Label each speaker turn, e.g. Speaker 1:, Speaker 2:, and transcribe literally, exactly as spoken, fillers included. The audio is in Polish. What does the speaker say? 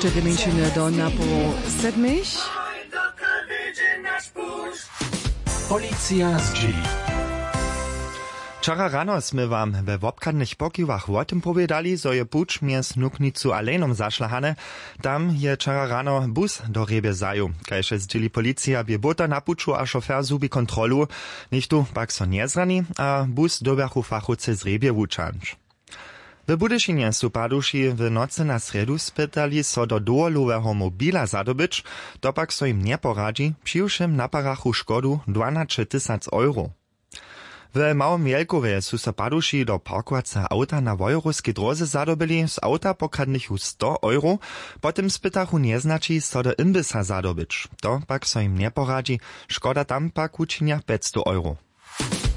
Speaker 1: cztery minčiny do naporu sedmich.
Speaker 2: Policja z G.
Speaker 3: Wczoraj rano sme wam we wobkadnych pokiwach o tym powiedzieli, zo je pucz mies Nuknicu Alenom zašlahane. Tam je wczoraj rano bus do Rebie zaju. Kajże zdzieli policja wie bota na puczu, a šofer zubi kontrolu. Nichtu pak so nie zrani, a bus dobiachu fachowce z Rebie wučanč. W Budyšinie su paduši w nocy na sredu spytali so do dołowego mobila zadobyć, to pak so im nie poradzi, přiwšim na parachu szkodu dwanaście tysięcy euro. W Małym Wielkowie su so paduši do parkowaca auta na wojruskiej drodze zadobili, z auta pokradnych ju sto euro, potem spytachu nie znaczy so do imbisa zadobyć. To pak so im nie poradzi, szkoda tam pak učinia pięćset euro.